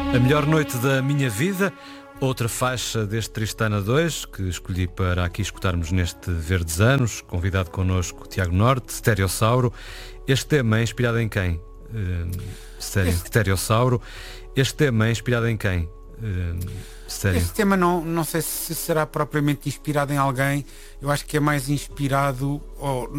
A melhor noite da minha vida, outra faixa deste Tristana 2 que escolhi para aqui escutarmos neste Verdes Anos, convidado connosco Tiago Norte, Stereossauro. Este tema é inspirado em quem? Stereossauro. Este tema é inspirado em quem? Este tema não sei se será propriamente inspirado em alguém. Eu acho que é mais inspirado